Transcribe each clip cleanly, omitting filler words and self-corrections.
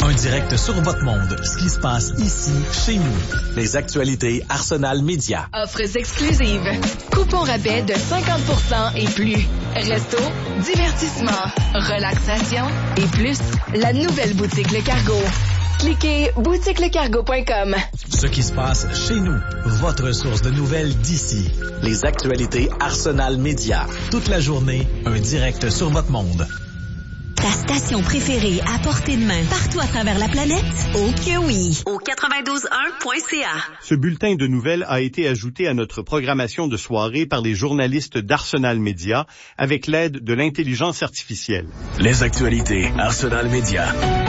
Un direct sur votre monde. Ce qui se passe ici, chez nous. Les actualités Arsenal Média. Offres exclusives. Coupons rabais de 50% et plus. Resto, divertissement, relaxation et plus. La nouvelle boutique Le Cargo. Cliquez boutiquelecargo.com. Ce qui se passe chez nous. Votre source de nouvelles d'ici. Les actualités Arsenal Média. Toute la journée, un direct sur votre monde. Ta station préférée à portée de main partout à travers la planète? Oh que oui! Au 92.1.ca. Ce bulletin de nouvelles a été ajouté à notre programmation de soirée par les journalistes d'Arsenal Média avec l'aide de l'intelligence artificielle. Les actualités Arsenal Média.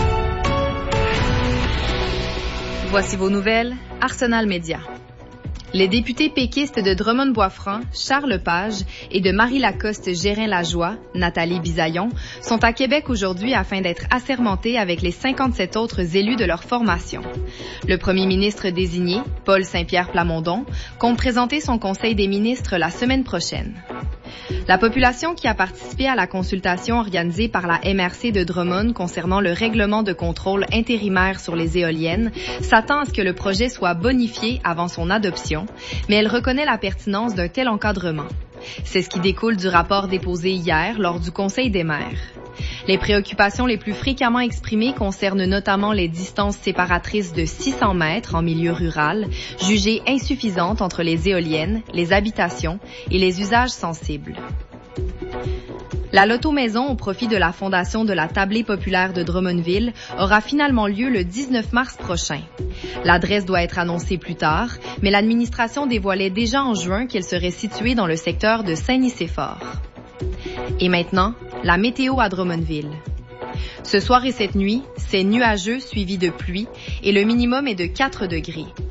Voici vos nouvelles, Arsenal Média. Les députés péquistes de Drummond-Boisfranc, Charles Lepage, et de Marie-Lacoste-Gérin-Lajoie, Nathalie Bisaillon, sont à Québec aujourd'hui afin d'être assermentés avec les 57 autres élus de leur formation. Le premier ministre désigné, Paul Saint-Pierre Plamondon, compte présenter son conseil des ministres la semaine prochaine. La population qui a participé à la consultation organisée par la MRC de Drummond concernant le règlement de contrôle intérimaire sur les éoliennes s'attend à ce que le projet soit bonifié avant son adoption, mais elle reconnaît la pertinence d'un tel encadrement. C'est ce qui découle du rapport déposé hier lors du Conseil des maires. Les préoccupations les plus fréquemment exprimées concernent notamment les distances séparatrices de 600 mètres en milieu rural, jugées insuffisantes entre les éoliennes, les habitations et les usages sensibles. La loto-maison au profit de la Fondation de la Tablée populaire de Drummondville aura finalement lieu le 19 mars prochain. L'adresse doit être annoncée plus tard, mais l'administration dévoilait déjà en juin qu'elle serait située dans le secteur de Saint-Nicéphore. Et maintenant, la météo à Drummondville. Ce soir et cette nuit, c'est nuageux suivi de pluie et le minimum est de 4 degrés.